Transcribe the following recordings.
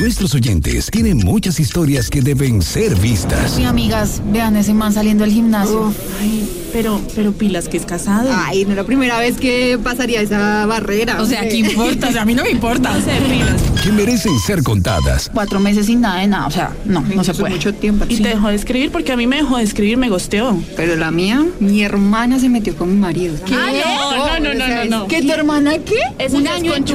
Nuestros oyentes tienen muchas historias que deben ser vistas. Sí, amigas, vean ese man saliendo del gimnasio. Ay, pero pilas que es casado. Ay, no es la primera vez que pasaría esa barrera. O sea, ¿qué importa? O sea, a mí no me importa. No sé, pilas. Que merecen ser contadas. 4 meses sin nada de nada, o sea, no se puede. Mucho tiempo. Y te dejó de escribir porque a mí me dejó de escribir, me gosteó. Pero la mía, mi hermana se metió con mi marido. ¿Qué? No. ¿Ququé, tu hermana qué? Es un año en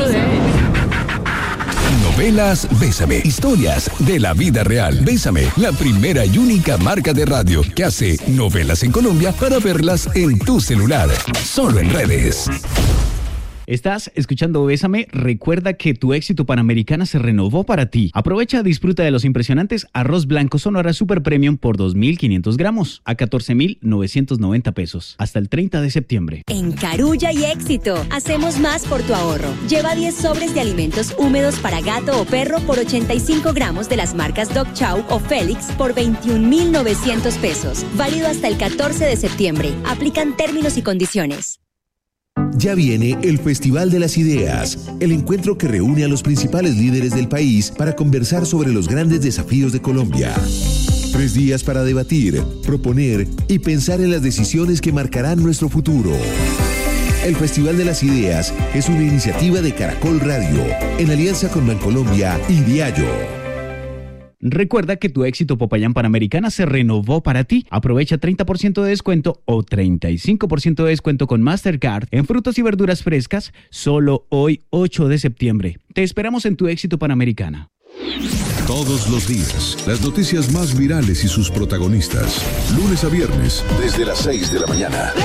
Novelas Bésame. Historias de la vida real. Bésame, la primera y única marca de radio que hace novelas en Colombia para verlas en tu celular. Solo en redes. Estás escuchando Bésame. Recuerda que tu éxito Panamericana se renovó para ti. Aprovecha y disfruta de los impresionantes arroz blanco Sonora Super Premium por 2.500 gramos a 14.990 pesos hasta el 30 de septiembre. En Carulla y Éxito, hacemos más por tu ahorro. Lleva 10 sobres de alimentos húmedos para gato o perro por 85 gramos de las marcas Dog Chow o Félix por 21.900 pesos. Válido hasta el 14 de septiembre. Aplican términos y condiciones. Ya viene el Festival de las Ideas, el encuentro que reúne a los principales líderes del país para conversar sobre los grandes desafíos de Colombia. 3 días para debatir, proponer y pensar en las decisiones que marcarán nuestro futuro. El Festival de las Ideas es una iniciativa de Caracol Radio, en alianza con Bancolombia y Diallo. Recuerda que tu éxito Popayán Panamericana se renovó para ti. Aprovecha 30% de descuento o 35% de descuento con Mastercard en frutas y verduras frescas solo hoy 8 de septiembre. Te esperamos en tu éxito Panamericana. Todos los días, las noticias más virales y sus protagonistas. Lunes a viernes, desde las 6 de la mañana.